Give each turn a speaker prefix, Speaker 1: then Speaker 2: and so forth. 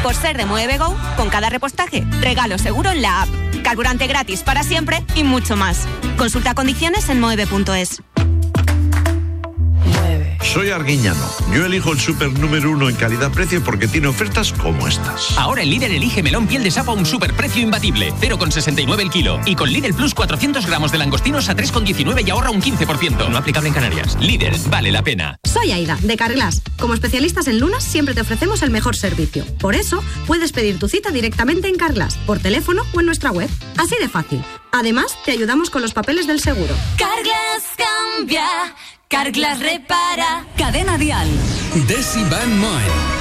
Speaker 1: Por ser de Moeve Go, con cada repostaje, regalo seguro en la app. Carburante gratis para siempre y mucho más. Consulta condiciones en moeve.es.
Speaker 2: Soy Arguiñano. Yo elijo el súper número 1 en calidad-precio porque tiene ofertas como estas.
Speaker 3: Ahora el Líder elige melón piel de sapo a un superprecio imbatible, 0,69 el kilo. Y con Lidl Plus 400 gramos de langostinos a 3,19 y ahorra un 15%. No aplicable en Canarias. Líder, vale la pena.
Speaker 4: Soy Aida, de Carglass. Como especialistas en lunas, siempre te ofrecemos el mejor servicio. Por eso, puedes pedir tu cita directamente en Carglass, por teléfono o en nuestra web. Así de fácil. Además, te ayudamos con los papeles del seguro.
Speaker 5: Carglass cambia, Carglass repara. Cadena Dial.
Speaker 6: Desi Van Moen.